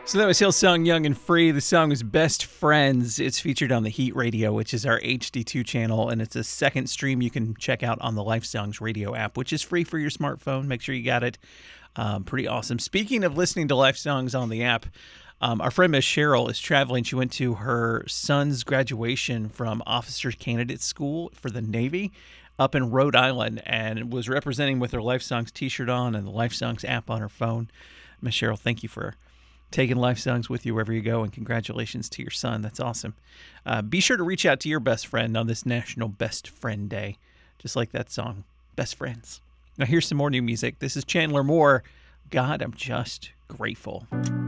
So that was Hillsong Young and Free. The song was Best Friends. It's featured on the Heat Radio, which is our HD2 channel, and it's a second stream you can check out on the Lifesongs radio app, which is free for your smartphone. Make sure you got it. Pretty awesome. Speaking of listening to Lifesongs on the app, our friend Miss Cheryl is traveling. She went to her son's graduation from Officer Candidate School for the Navy up in Rhode Island and was representing with her Lifesongs t-shirt on and the Lifesongs app on her phone. Miss Cheryl, thank you for taking Lifesongs with you wherever you go, and congratulations to your son. That's awesome. Be sure to reach out to your best friend on this National Best Friend Day, just like that song, Best Friends. Now here's some more new music. This is Chandler Moore. God, I'm just grateful.